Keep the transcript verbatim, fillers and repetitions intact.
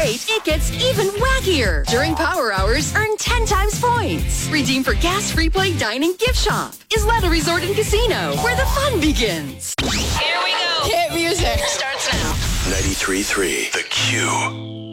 wait, it gets even wackier. During Power Hours, earn ten times points. Redeem for Gas Free Play Dining Gift Shop. Isleta Resort and Casino, where the fun begins. Here we go. Hit music. Starts now. ninety-three point three The Q.